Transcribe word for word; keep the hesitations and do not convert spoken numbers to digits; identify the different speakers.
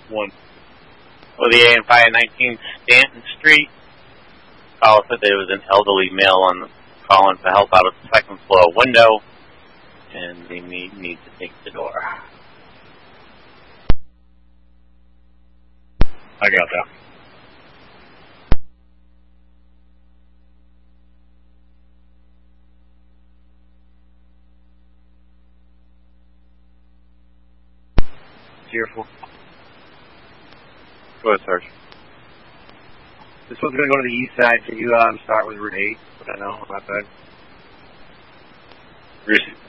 Speaker 1: One. Oh, the A and five nineteen Stanton Street. Call said there was an elderly male on the calling for help out of the second floor window, and they need, need to take the door.
Speaker 2: I got that.
Speaker 3: Cheerful.
Speaker 1: Go ahead, Sarge.
Speaker 3: This one's going to go to the east side. Can you um, start with Route eight? Put that out on that side.
Speaker 1: Route